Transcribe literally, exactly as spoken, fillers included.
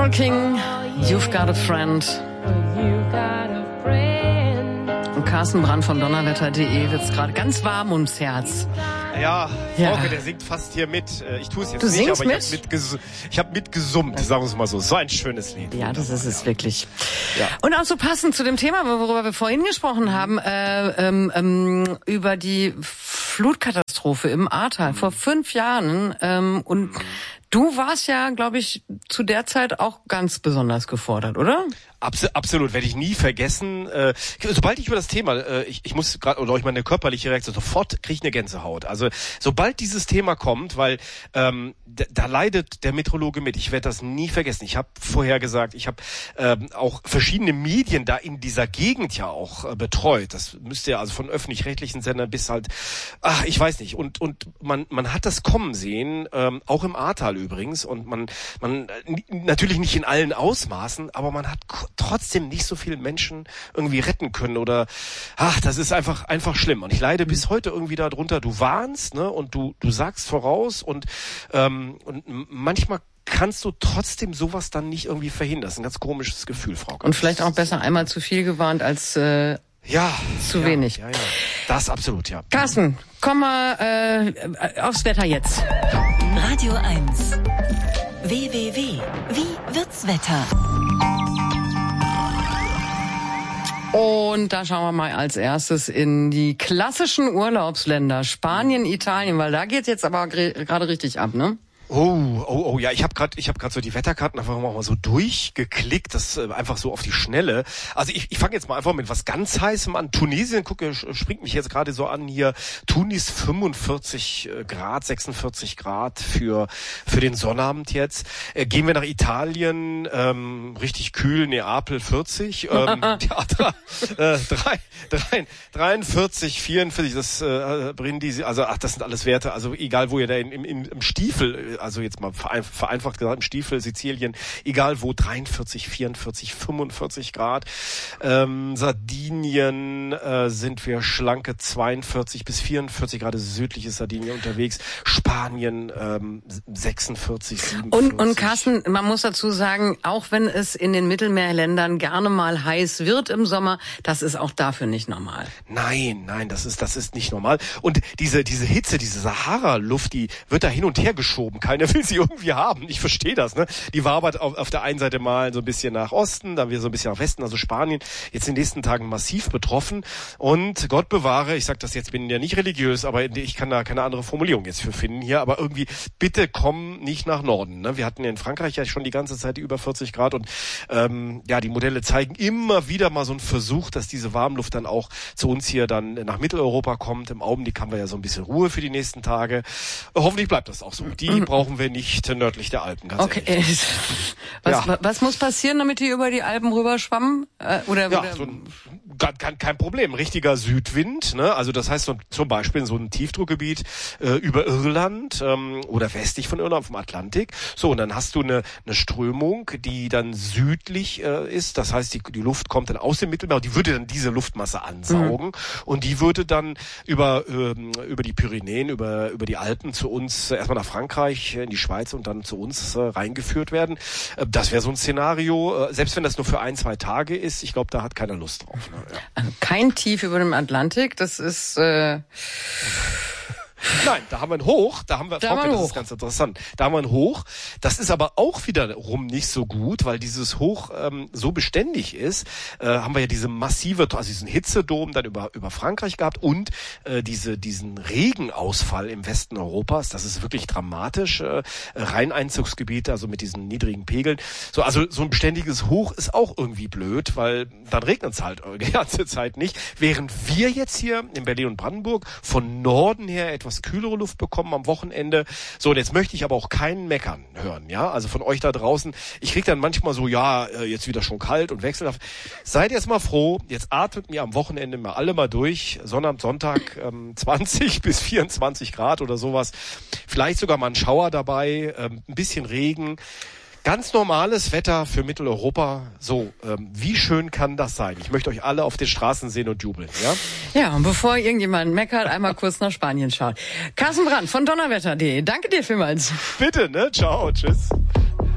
Carole King, You've Got a Friend. Und Carsten Brandt von Donnerwetter punkt de wird's gerade ganz warm ums Herz. Ja, Ja. Frauke, der singt fast hier mit. Ich tue es jetzt Du nicht, singst aber mit? ich habe mitges- ich hab mitgesummt, sagen wir es mal so. So ein schönes Lied. Ja, das ist es wirklich. Ja. Und auch so passend zu dem Thema, worüber wir vorhin gesprochen haben, äh, ähm, ähm, über die Flutkatastrophe im Ahrtal vor fünf Jahren. Ähm, und du warst ja, glaube ich, zu der Zeit auch ganz besonders gefordert, oder? Abs- absolut, werde ich nie vergessen. Äh, sobald ich über das Thema, äh, ich, ich muss gerade, oder ich meine körperliche Reaktion, sofort kriege ich eine Gänsehaut. Also sobald dieses Thema kommt, weil ähm, da, da leidet der Meteorologe mit. Ich werde das nie vergessen. Ich habe vorher gesagt, ich habe ähm, auch verschiedene Medien da in dieser Gegend ja auch äh, betreut. Das müsste ja also von öffentlich-rechtlichen Sendern bis halt, ach, ich weiß nicht. Und und man man hat das kommen sehen, ähm, auch im Ahrtal übrigens. Und man man äh, natürlich nicht in allen Ausmaßen, aber man hat trotzdem nicht so viele Menschen irgendwie retten können oder ach, das ist einfach einfach schlimm und ich leide bis heute irgendwie darunter. Du warnst, ne, und du du sagst voraus und ähm, und manchmal kannst du trotzdem sowas dann nicht irgendwie verhindern. Das ist ein ganz komisches Gefühl, Frau. Und vielleicht auch besser einmal zu viel gewarnt als äh, ja zu ja, wenig. Ja, ja. Das absolut, ja. Carsten, komm mal äh, aufs Wetter jetzt. Radio eins. W W W. Wie wird's Wetter? Und da schauen wir mal als erstes in die klassischen Urlaubsländer, Spanien, Italien, weil da geht's jetzt aber gerade richtig ab, ne? Oh, oh, oh, ja, ich habe gerade, ich habe gerade so die Wetterkarten einfach mal so durchgeklickt, das äh, einfach so auf die Schnelle. Also ich, ich fange jetzt mal einfach mit was ganz Heißem an. Tunesien, gucke, springt mich jetzt gerade so an hier. Tunis fünfundvierzig Grad, sechsundvierzig Grad für für den Sonnabend jetzt. Äh, gehen wir nach Italien, ähm, richtig kühl, Neapel vierzig, ähm, ja, drei, äh, drei, drei, dreiundvierzig, vierundvierzig, das äh, Brindisi, also ach, das sind alles Werte. Also egal, wo ihr da in, im, im Stiefel, also jetzt mal vereinfacht gesagt, im Stiefel, Sizilien, egal wo, dreiundvierzig, vierundvierzig, fünfundvierzig Grad. Ähm, Sardinien äh, sind wir schlanke zweiundvierzig bis vierundvierzig Grad, südliches Sardinien unterwegs. Spanien ähm, sechsundvierzig, siebenundvierzig. Und, und Carsten, man muss dazu sagen, auch wenn es in den Mittelmeerländern gerne mal heiß wird im Sommer, das ist auch dafür nicht normal. Nein, nein, das ist das ist nicht normal. Und diese diese Hitze, diese Sahara-Luft, die wird da hin und her geschoben. Keiner will sie irgendwie haben. Ich verstehe das, ne? Die wabert auf, auf der einen Seite mal so ein bisschen nach Osten, dann wieder so ein bisschen nach Westen, also Spanien jetzt in den nächsten Tagen massiv betroffen. Und Gott bewahre, ich sag das jetzt, bin ja nicht religiös, aber ich kann da keine andere Formulierung jetzt für finden hier, aber irgendwie, bitte komm nicht nach Norden, ne? Wir hatten ja in Frankreich ja schon die ganze Zeit die über vierzig Grad und ähm, ja, die Modelle zeigen immer wieder mal so einen Versuch, dass diese Warmluft dann auch zu uns hier dann nach Mitteleuropa kommt. Im Augenblick haben wir ja so ein bisschen Ruhe für die nächsten Tage. Hoffentlich bleibt das auch so. Die brauchen wir nicht nördlich der Alpen, ganz Okay, ehrlich. was, Ja. was muss passieren, damit die über die Alpen rüberschwammen? Äh, oder, Ja, oder so ein, kein, kein, kein Problem. Richtiger Südwind, ne? Also das heißt so, zum Beispiel so ein Tiefdruckgebiet äh, über Irland ähm, oder westlich von Irland vom Atlantik. So, und dann hast du eine, eine Strömung, die dann südlich äh, ist. Das heißt, die, die Luft kommt dann aus dem Mittelmeer und die würde dann diese Luftmasse ansaugen. Mhm. Und die würde dann über ähm, über die Pyrenäen, über über die Alpen zu uns, äh, erstmal nach Frankreich, in die Schweiz und dann zu uns äh, reingeführt werden. Äh, das wäre so ein Szenario, äh, selbst wenn das nur für ein, zwei Tage ist. Ich glaube, da hat keiner Lust drauf. Ne? Ja. Also kein Tief über dem Atlantik, das ist... Äh Nein, da haben wir ein Hoch, da haben wir, Da Frauke, haben wir das ein ist ganz interessant. Da haben wir ein Hoch, das ist aber auch wiederum nicht so gut, weil dieses Hoch ähm, so beständig ist, äh, haben wir ja diese massive, also diesen Hitzedom dann über über Frankreich gehabt und äh, diese diesen Regenausfall im Westen Europas, das ist wirklich dramatisch, äh, Rheineinzugsgebiete, also mit diesen niedrigen Pegeln. So, also so ein beständiges Hoch ist auch irgendwie blöd, weil dann regnet es halt die ganze Zeit nicht, während wir jetzt hier in Berlin und Brandenburg von Norden her etwas kühlere Luft bekommen am Wochenende. So, und jetzt möchte ich aber auch keinen meckern hören, ja, also von euch da draußen. Ich krieg dann manchmal so, ja, jetzt wieder schon kalt und wechselhaft. Seid jetzt mal froh, jetzt atmet mir am Wochenende mal alle mal durch. Sonnabend, Sonntag ähm, zwanzig bis vierundzwanzig Grad oder sowas. Vielleicht sogar mal ein Schauer dabei, ähm, ein bisschen Regen. Ganz normales Wetter für Mitteleuropa. So, ähm, wie schön kann das sein? Ich möchte euch alle auf den Straßen sehen und jubeln, ja? Ja, und bevor irgendjemand meckert, einmal kurz nach Spanien schaut. Carsten Brandt von Donnerwetter punkt de. Danke dir vielmals. Bitte, ne? Ciao, tschüss.